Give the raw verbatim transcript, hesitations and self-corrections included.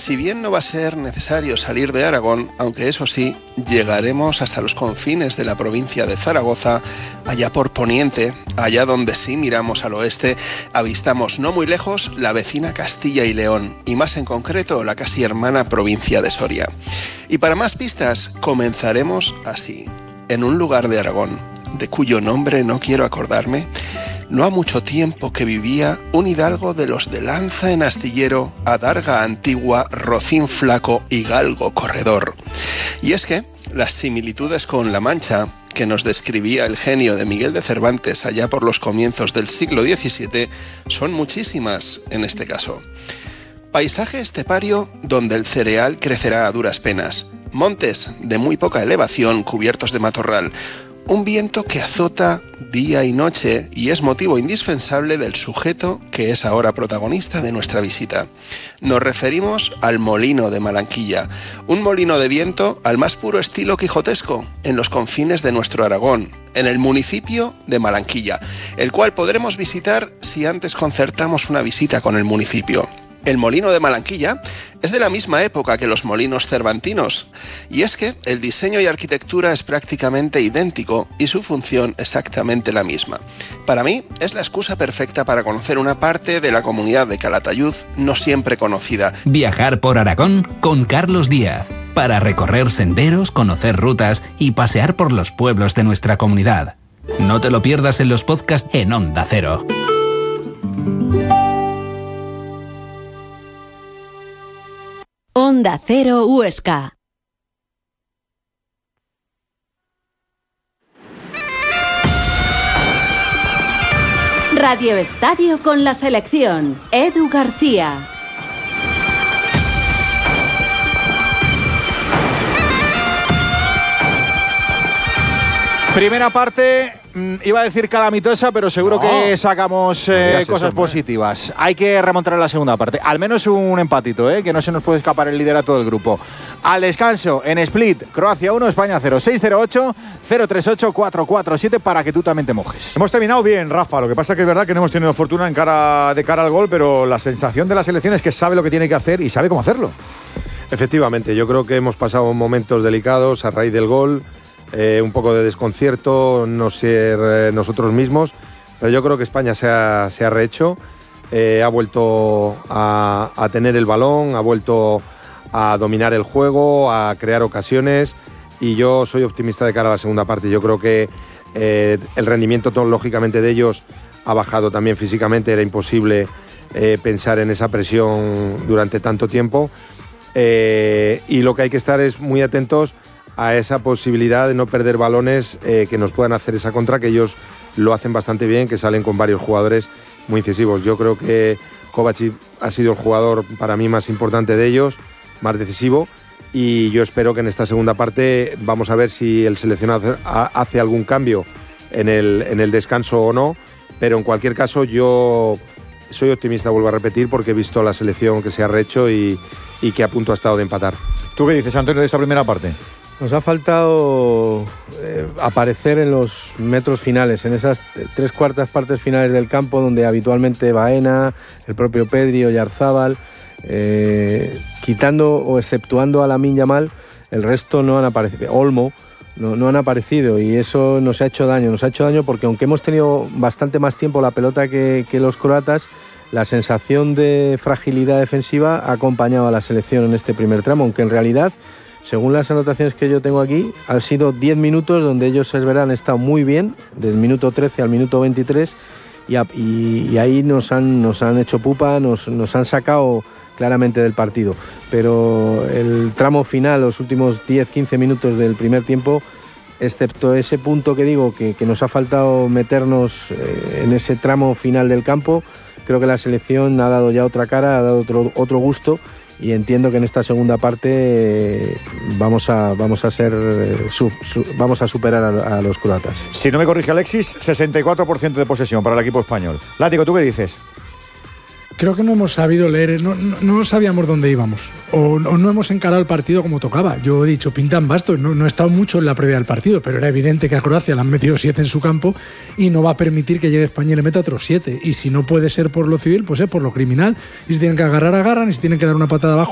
Si bien no va a ser necesario salir de Aragón, aunque eso sí, llegaremos hasta los confines de la provincia de Zaragoza, allá por poniente, allá donde si miramos al oeste, avistamos no muy lejos la vecina Castilla y León, y más en concreto la casi hermana provincia de Soria. Y para más pistas, comenzaremos así, en un lugar de Aragón, de cuyo nombre no quiero acordarme. No ha mucho tiempo que vivía un hidalgo de los de lanza en astillero, adarga antigua, rocín flaco y galgo corredor. Y es que las similitudes con La Mancha, que nos describía el genio de Miguel de Cervantes allá por los comienzos del siglo diecisiete, son muchísimas en este caso. Paisaje estepario donde el cereal crecerá a duras penas, montes de muy poca elevación cubiertos de matorral, un viento que azota día y noche y es motivo indispensable del sujeto que es ahora protagonista de nuestra visita. Nos referimos al Molino de Malanquilla, un molino de viento al más puro estilo quijotesco en los confines de nuestro Aragón, en el municipio de Malanquilla, el cual podremos visitar si antes concertamos una visita con el municipio. El molino de Malanquilla es de la misma época que los molinos cervantinos, y es que el diseño y arquitectura es prácticamente idéntico y su función exactamente la misma. Para mí es la excusa perfecta para conocer una parte de la comunidad de Calatayud no siempre conocida. Viajar por Aragón con Carlos Díaz, para recorrer senderos, conocer rutas y pasear por los pueblos de nuestra comunidad. No te lo pierdas en los podcasts en Onda Cero. Onda Cero Huesca. Radio Estadio con la selección. Edu García. Primera parte, iba a decir calamitosa, pero seguro no, que sacamos eh, cosas eso, positivas. Hay que remontar a la segunda parte. Al menos un empatito, ¿eh? Que no se nos puede escapar el liderato del grupo. Al descanso, en Split, Croacia uno, España cero. seis cero ocho, cero tres ocho, cuatro cuatro siete para que tú también te mojes. Hemos terminado bien, Rafa. Lo que pasa es que es verdad que no hemos tenido fortuna en cara, de cara al gol, pero la sensación de la selección es que sabe lo que tiene que hacer y sabe cómo hacerlo. Efectivamente, yo creo que hemos pasado momentos delicados a raíz del gol. Eh, un poco de desconcierto, no ser eh, nosotros mismos, pero yo creo que España se ha, se ha rehecho, eh, ha vuelto a, a tener el balón, ha vuelto a dominar el juego, a crear ocasiones, y yo soy optimista de cara a la segunda parte. Yo creo que eh, el rendimiento lógicamente de ellos ha bajado también físicamente, era imposible eh, pensar en esa presión durante tanto tiempo, eh, y lo que hay que estar es muy atentos a esa posibilidad de no perder balones eh, que nos puedan hacer esa contra, que ellos lo hacen bastante bien, que salen con varios jugadores muy incisivos. Yo creo que Kovacic ha sido el jugador para mí más importante de ellos, más decisivo, y yo espero que en esta segunda parte vamos a ver si el seleccionador hace algún cambio en el, en el descanso o no, pero en cualquier caso yo soy optimista, vuelvo a repetir, porque he visto a la selección que se ha rehecho y, y que a punto ha estado de empatar. ¿Tú qué dices, Antonio, de esta primera parte? Nos ha faltado eh, aparecer en los metros finales, en esas tres cuartas partes finales del campo donde habitualmente Baena, el propio Pedri o Yarzábal, eh, quitando o exceptuando a Lamine Yamal, el resto no han aparecido. Olmo, no, no han aparecido, y eso nos ha hecho daño. Nos ha hecho daño porque aunque hemos tenido bastante más tiempo la pelota que, que los croatas, la sensación de fragilidad defensiva ha acompañado a la selección en este primer tramo, aunque en realidad, según las anotaciones que yo tengo aquí, han sido diez minutos donde ellos, es verdad, han estado muy bien, del minuto trece al minuto veintitrés, y, a, y, y ahí nos han, nos han hecho pupa, nos, nos han sacado claramente del partido. Pero el tramo final, los últimos diez quince minutos del primer tiempo, excepto ese punto que digo que, que nos ha faltado meternos eh, en ese tramo final del campo, creo que la selección ha dado ya otra cara, ha dado otro, otro gusto, y entiendo que en esta segunda parte eh, vamos a vamos a ser eh, su, su, vamos a superar a, a los croatas. Si no me corrige Alexis, sesenta y cuatro por ciento de posesión para el equipo español. Látigo, ¿tú qué dices? Creo que no hemos sabido leer, no, no, no sabíamos dónde íbamos, o, o no hemos encarado el partido como tocaba. Yo he dicho, pintan bastos, no, no he estado mucho en la previa del partido, pero era evidente que a Croacia le han metido siete en su campo y no va a permitir que llegue España y le meta otros siete. Y si no puede ser por lo civil, pues es por lo criminal. Y si tienen que agarrar, agarran, y si tienen que dar una patada abajo,